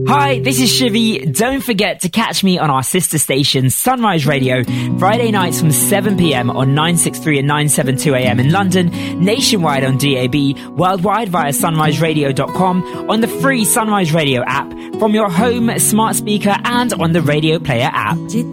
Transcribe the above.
Hi, this is Shivy. Don't forget to catch me on our sister station, Sunrise Radio, Friday nights from 7pm on 963 and 972am in London, nationwide on DAB, worldwide via sunriseradio.com, on the free Sunrise Radio app, from your home, smart speaker and on the Radio Player app.